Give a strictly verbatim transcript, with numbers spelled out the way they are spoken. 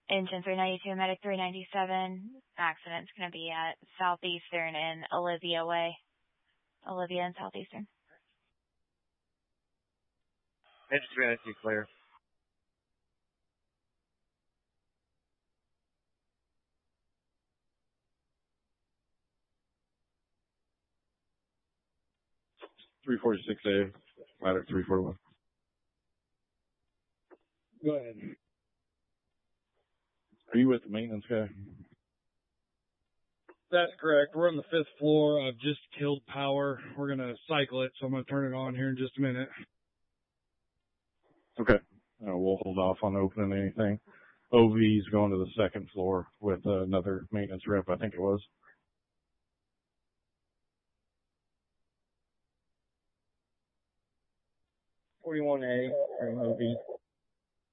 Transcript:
Engine three ninety-two, Medic three ninety-seven. Accident's going to be at Southeastern and Olivia Way. Olivia and Southeastern. Engine three ninety-two, clear. three forty-six A, ladder three forty-one. Go ahead. Are you with the maintenance guy? That's correct. We're on the fifth floor. I've just killed power. We're going to cycle it, so I'm going to turn it on here in just a minute. Okay. Uh, we'll hold off on opening anything. O V's going to the second floor with uh, another maintenance rep, I think it was. forty-one A, or O V.